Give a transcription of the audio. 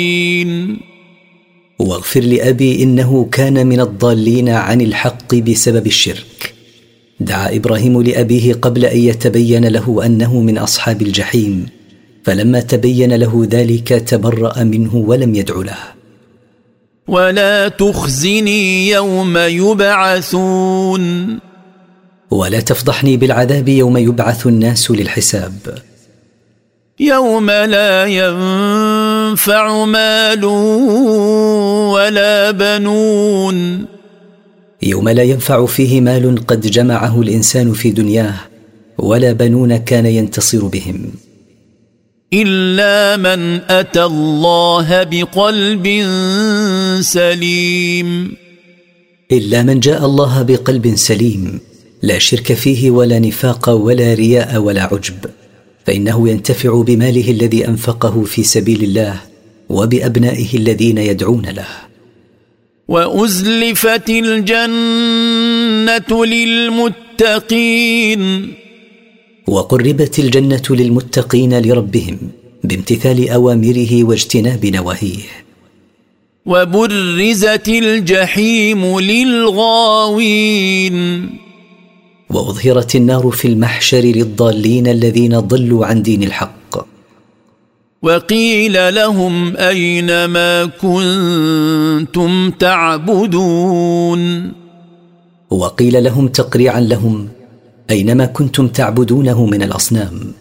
واغفر لأبي إنه كان من الضالين عن الحق بسبب الشرك. دعا إبراهيم لأبيه قبل أن يتبين له أنه من أصحاب الجحيم، فلما تبين له ذلك تبرأ منه ولم يدع له. ولا تخزني يوم يبعثون. ولا تفضحني بالعذاب يوم يبعث الناس للحساب. يوم لا ينفع مال ولا بنون. يوم لا ينفع فيه مال قد جمعه الإنسان في دنياه، ولا بنون كان ينتصر بهم، إلا من أتى الله بقلب سليم. إلا من جاء الله بقلب سليم، لا شرك فيه ولا نفاق ولا رياء ولا عجب، فإنه ينتفع بماله الذي أنفقه في سبيل الله وبأبنائه الذين يدعون له. وأزلفت الجنة للمتقين. وقربت الجنة للمتقين لربهم بامتثال أوامره واجتناب نواهيه. وبرزت الجحيم للغاوين. وأظهرت النار في المحشر للضالين الذين ضلوا عن دين الحق. وقيل لهم أين ما كنتم تعبدون. وقيل لهم تقريعا لهم أينما كنتم تعبدونه من الأصنام.